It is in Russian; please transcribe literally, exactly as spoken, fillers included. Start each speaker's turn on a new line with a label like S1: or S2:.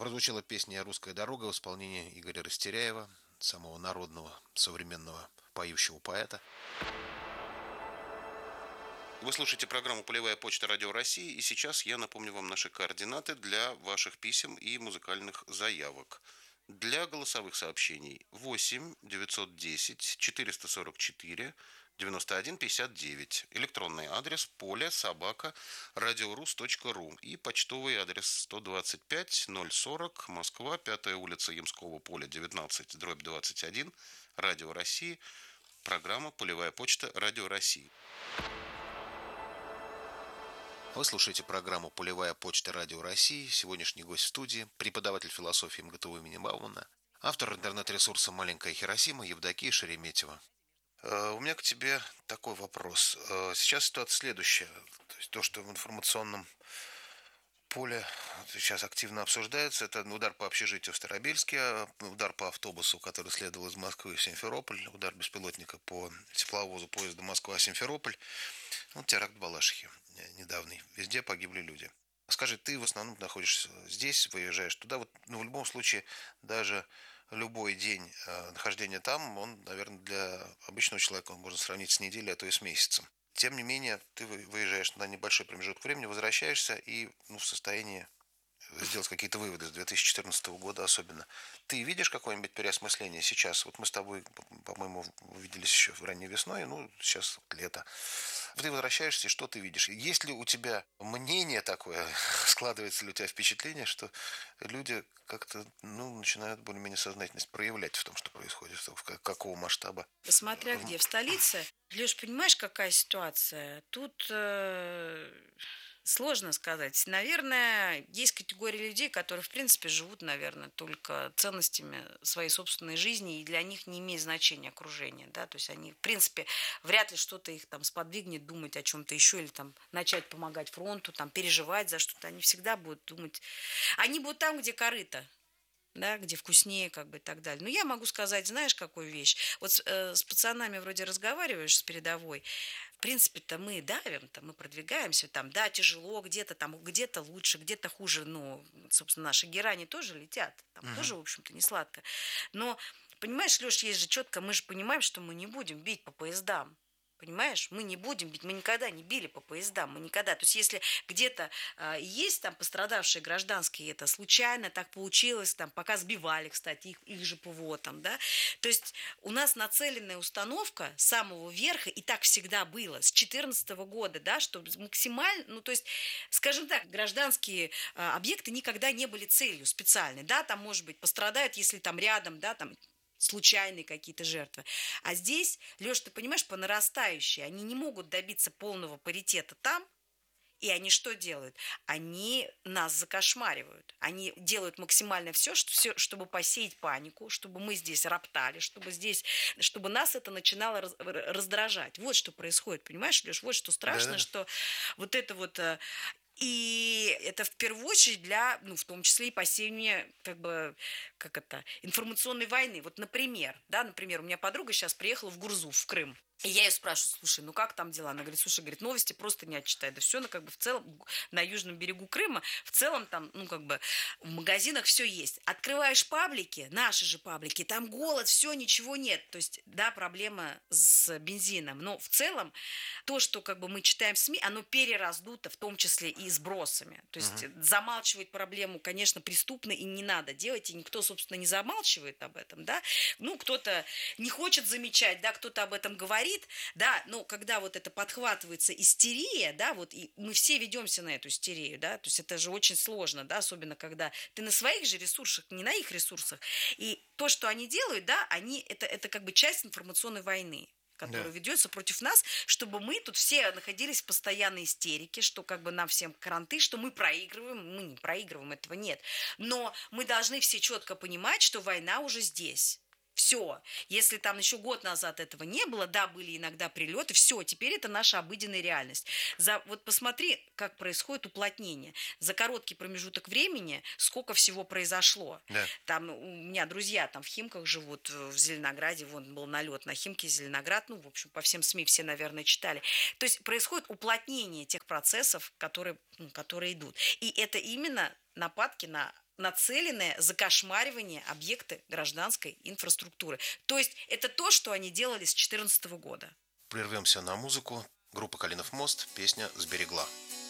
S1: Прозвучала песня «Русская дорога» в исполнении Игоря Растеряева, самого народного современного поющего поэта. Вы слушаете программу «Полевая почта Радио России», и сейчас я напомню вам наши координаты для ваших писем и музыкальных заявок. Для голосовых сообщений восемь девятьсот десять четыреста сорок четыре девяносто один пятьдесят девять, электронный адрес поле собака радиорус точка ру и почтовый адрес сто двадцать пять ноль сорок, Москва, пятая улица Ямского поля, девятнадцать, дробь двадцать один, Радио России, программа «Полевая почта Радио России». Вы слушаете программу «Полевая почта Радио России». Сегодняшний гость в студии – преподаватель философии МГТУ имени Баумана, автор интернет-ресурса «Маленькая Хиросима» Евдокия Шереметьева. У меня к тебе такой вопрос. Сейчас ситуация следующая. То есть то, что в информационном поле сейчас активно обсуждается, это удар по общежитию в Старобельске, удар по автобусу, который следовал из Москвы в Симферополь, удар беспилотника по тепловозу поезда Москва-Симферополь, ну, теракт в Балашихе недавний. Везде погибли люди. Скажи, ты в основном находишься здесь, выезжаешь туда. Вот, ну, в любом случае, даже любой день э, нахождения там, он, наверное, для обычного человека он можно сравнить с неделей, а то и с месяцем. Тем не менее, ты выезжаешь на небольшой промежуток времени, возвращаешься и ну, в состоянии сделать какие-то выводы с две тысячи четырнадцатого года особенно. Ты видишь какое-нибудь переосмысление сейчас? Вот мы с тобой, по-моему, увиделись еще ранней весной, ну, сейчас лето. Ты возвращаешься, и что ты видишь? Есть ли у тебя мнение такое, складывается ли у тебя впечатление, что люди как-то ну, начинают более-менее сознательность проявлять в том, что происходит, в какого масштаба?
S2: Смотря где, в столице. Леш, понимаешь, какая ситуация? Тут э, сложно сказать. Наверное, есть категория людей, которые, в принципе, живут, наверное, только ценностями своей собственной жизни, и для них не имеет значения окружение. Да? То есть они, в принципе, вряд ли что-то их там сподвигнет думать о чем-то еще или там начать помогать фронту, там, переживать за что-то. Они всегда будут думать. Они будут там, где корыто. Да, где вкуснее, как бы и так далее. Но я могу сказать, знаешь, какую вещь? Вот э, с пацанами вроде разговариваешь с передовой, в принципе-то мы давим-то, мы продвигаемся, там, да, тяжело, где-то там, где-то лучше, где-то хуже, но, собственно, наши герани тоже летят, там uh-huh. тоже, в общем-то, не сладко. Но, понимаешь, Леш, есть же четко, мы же понимаем, что мы не будем бить по поездам. Понимаешь, мы не будем бить, мы никогда не били по поездам, мы никогда. То есть, если где-то э, есть там пострадавшие гражданские, это случайно так получилось, там, пока сбивали, кстати, их, их же ПВО там, да. То есть, у нас нацеленная установка с самого верха, и так всегда было, с две тысячи четырнадцатого года, да, что максимально, ну, то есть, скажем так, гражданские э, объекты никогда не были целью специальной, да, там, может быть, пострадают, если там рядом, да, там, случайные какие-то жертвы. А здесь, Леш, ты понимаешь, по нарастающей, они не могут добиться полного паритета там, и они что делают? Они нас закошмаривают. Они делают максимально все, что, все, чтобы посеять панику, чтобы мы здесь роптали, чтобы здесь, чтобы нас это начинало раз, раздражать. Вот что происходит, понимаешь, Леш? Вот что страшно, да-да-да. Что вот это вот... И это в первую очередь для, ну, в том числе и посеяния, как бы, как это, информационной войны. Вот, например, да, например, у меня подруга сейчас приехала в Гурзуф, в Крым. И я ее спрашиваю, слушай, ну как там дела? Она говорит, слушай, говорит, новости просто не отчитает. Да все, ну как бы в целом на южном берегу Крыма, в целом там, ну как бы в магазинах все есть. Открываешь паблики, наши же паблики, там голод, все, ничего нет. То есть, да, проблема с бензином. Но в целом то, что как бы мы читаем в СМИ, оно перераздуто, в том числе и сбросами. То есть uh-huh. замалчивать проблему, конечно, преступно и не надо делать. И никто, собственно, не замалчивает об этом, да. Ну, кто-то не хочет замечать, да, кто-то об этом говорит. Да, но когда вот это подхватывается истерия, да, вот и мы все ведемся на эту истерию, да, то есть это же очень сложно, да, особенно когда ты на своих же ресурсах, не на их ресурсах, и то, что они делают, да, они, это, это как бы часть информационной войны, которая да. ведется против нас, чтобы мы тут все находились в постоянной истерике, что как бы нам всем кранты, что мы проигрываем, мы не проигрываем, этого нет, но мы должны все четко понимать, что война уже здесь. Все. Если там еще год назад этого не было, да, были иногда прилеты, все, теперь это наша обыденная реальность. За, вот посмотри, как происходит уплотнение. За короткий промежуток времени сколько всего произошло. Да. Там у меня друзья там в Химках живут, в Зеленограде, вон был налет на Химки, Зеленоград, ну, в общем, по всем СМИ все, наверное, читали. То есть происходит уплотнение тех процессов, которые, ну, которые идут. И это именно нападки на нацеленное закошмаривание объекта гражданской инфраструктуры. То есть это то, что они делали с две тысячи четырнадцатого года.
S1: Прервемся на музыку. Группа «Калинов мост», песня «Сберегла».